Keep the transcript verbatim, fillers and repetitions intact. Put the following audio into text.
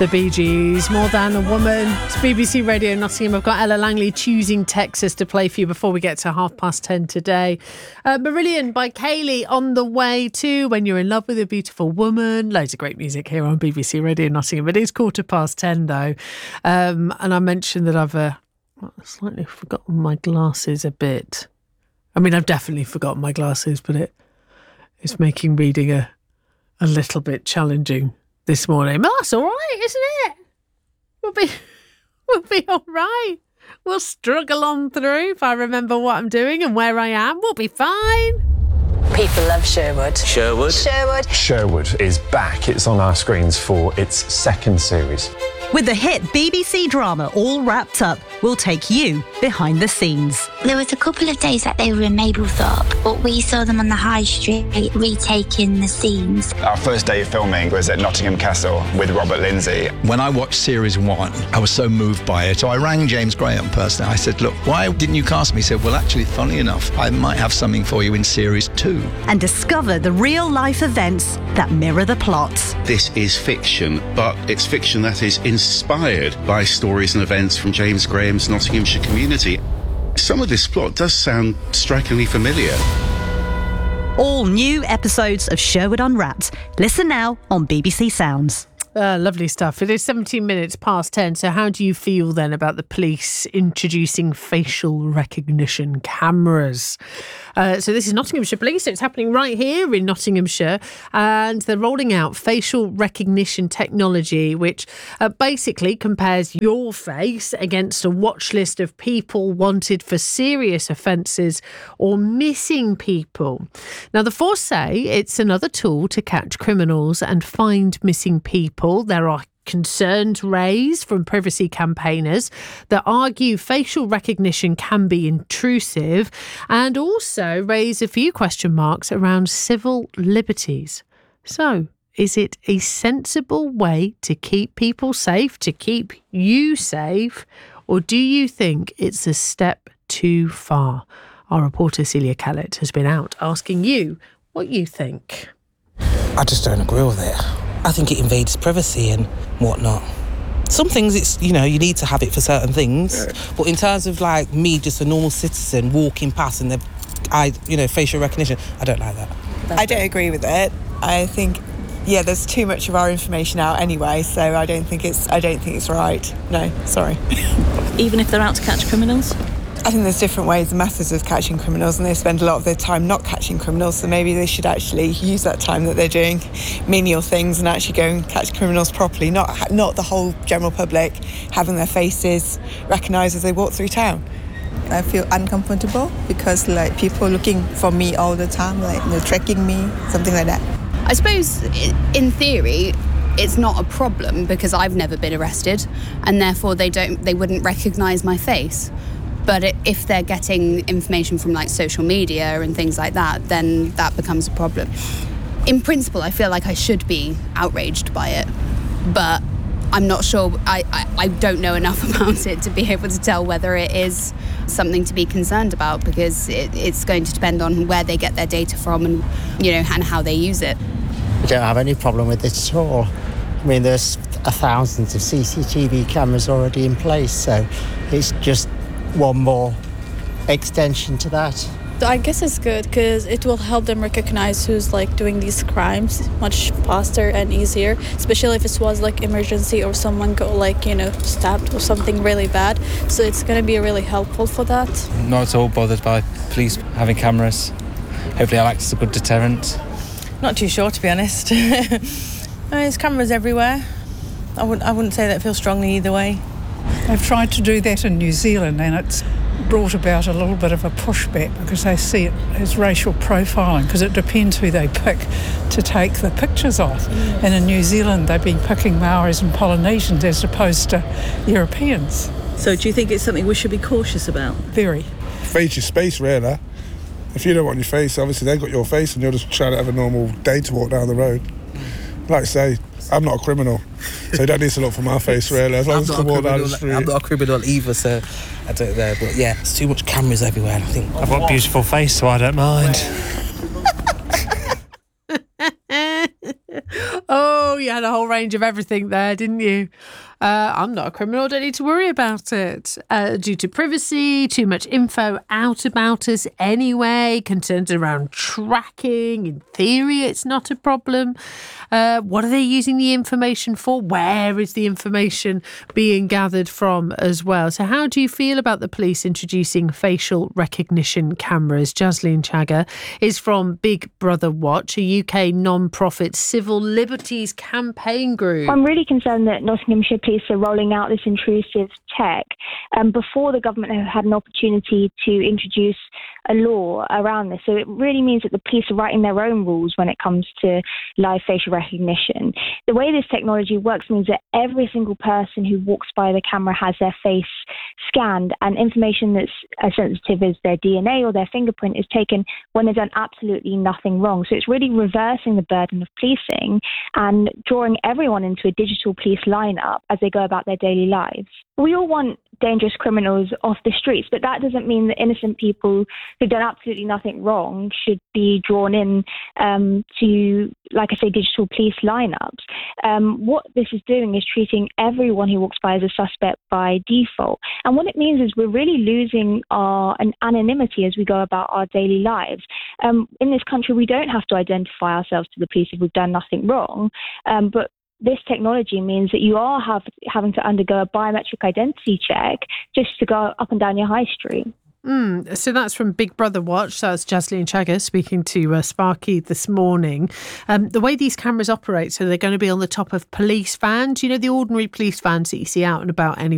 The Bee Gees, More Than a Woman. It's B B C Radio Nottingham. I've got Ella Langley choosing Texas to play for you before we get to half past ten today. Uh, Marillion by Kaylee on the way too. When You're in Love with a Beautiful Woman. Loads of great music here on B B C Radio Nottingham. It is quarter past ten though. Um, and I mentioned that I've uh, slightly forgotten my glasses a bit. I mean, I've definitely forgotten my glasses, but it it's making reading a, a little bit challenging this morning. But that's all right, isn't it? We'll be, we'll be all right. We'll struggle on through. If I remember what I'm doing and where I am, we'll be fine. People love Sherwood. Sherwood. Sherwood. Sherwood is back. It's on our screens for its second series. With the hit B B C drama all wrapped up, we'll take you behind the scenes. There was a couple of days that they were in Mablethorpe, but we saw them on the high street retaking the scenes. Our first day of filming was at Nottingham Castle with Robert Lindsay. When I watched series one, I was so moved by it. So I rang James Graham personally. I said, look, why didn't you cast me? He said, well, actually, funny enough, I might have something for you in series two. And discover the real-life events that mirror the plot. This is fiction, but it's fiction that is inspired by stories and events from James Graham's Nottinghamshire community. Some of this plot does sound strikingly familiar. All new episodes of Sherwood Unwrapped. Listen now on B B C Sounds. Uh, lovely stuff. It is seventeen minutes past ten. So how do you feel then about the police introducing facial recognition cameras? Uh, so this is Nottinghamshire Police. So it's happening right here in Nottinghamshire. And they're rolling out facial recognition technology, which uh, basically compares your face against a watch list of people wanted for serious offences or missing people. Now, the Force say it's another tool to catch criminals and find missing people. There are concerns raised from privacy campaigners that argue facial recognition can be intrusive and also raise a few question marks around civil liberties. So, is it a sensible way to keep people safe, to keep you safe, or do you think it's a step too far? Our reporter Celia Callett has been out asking you what you think. I just don't agree with it. I think it invades privacy and whatnot. Some things, it's, you know, you need to have it for certain things. But in terms of, like, me, just a normal citizen walking past and they've, I, you know, facial recognition, I don't like that. I don't agree with it. I think, yeah, there's too much of our information out anyway, so I don't think it's, I don't think it's right. No, sorry. Even if they're out to catch criminals? I think there's different ways and methods of catching criminals, and they spend a lot of their time not catching criminals, so maybe they should actually use that time that they're doing menial things and actually go and catch criminals properly, not not the whole general public having their faces recognised as they walk through town. I feel uncomfortable because, like, people looking for me all the time, like they're tracking me, something like that. I suppose in theory it's not a problem because I've never been arrested and therefore they don't they wouldn't recognise my face. But if they're getting information from, like, social media and things like that, then that becomes a problem. In principle, I feel like I should be outraged by it, but I'm not sure. I, I, I don't know enough about it to be able to tell whether it is something to be concerned about, because it, it's going to depend on where they get their data from and, you know, and how they use it. I don't have any problem with it at all. I mean, there's thousands of C C T V cameras already in place, so it's just one more extension to that. I guess it's good because it will help them recognize who's, like, doing these crimes much faster and easier, especially if it was like emergency or someone got, like, you know, stabbed or something really bad. So it's going to be really helpful for that. Not at all bothered by police having cameras. Hopefully I'll act as a good deterrent. Not too sure, to be honest. There's cameras everywhere. I wouldn't, I wouldn't say that I feel strongly either way. They've tried to do that in New Zealand and it's brought about a little bit of a pushback because they see it as racial profiling, because it depends who they pick to take the pictures of. Mm. And in New Zealand they've been picking Maoris and Polynesians as opposed to Europeans. So do you think it's something we should be cautious about? Very. Face your space, really. If you don't want your face, obviously they've got your face and you're just trying to have a normal day to walk down the road. Like I say, I'm not a criminal, so you don't need to look for my face, really, as long as I can walk down the street. I'm not a criminal either, so I don't know. But yeah, there's too much cameras everywhere, and I think... I've got a beautiful face, so I don't mind. Oh, had a whole range of everything there, didn't you? Uh, I'm not a criminal, don't need to worry about it. Uh, due to privacy, too much info out about us anyway, concerns around tracking. In theory, it's not a problem. Uh, what are they using the information for? Where is the information being gathered from as well? So how do you feel about the police introducing facial recognition cameras? Jasleen Chagger is from Big Brother Watch, a U K non-profit civil liberties campaign group. I'm really concerned that Nottinghamshire Police are rolling out this intrusive tech um, before the government have had an opportunity to introduce a law around this. So it really means that the police are writing their own rules when it comes to live facial recognition. The way this technology works means that every single person who walks by the camera has their face scanned, and information that's as sensitive as their D N A or their fingerprint is taken when they've done absolutely nothing wrong. So it's really reversing the burden of policing and drawing everyone into a digital police lineup as they go about their daily lives. We all want dangerous criminals off the streets, but that doesn't mean that innocent people who've done absolutely nothing wrong should be drawn in um, to, like I say, digital police lineups. Um, what this is doing is treating everyone who walks by as a suspect by default. And what it means is we're really losing our an anonymity as we go about our daily lives. Um, in this country, we don't have to identify ourselves to the police if we've done nothing wrong, um, but this technology means that you are have, having to undergo a biometric identity check just to go up and down your high street. Mm, so that's from Big Brother Watch. That's Jasleen Chagger speaking to uh, Sparky this morning. Um, the way these cameras operate, so they're going to be on the top of police vans, you know, the ordinary police vans that you see out and about anyway.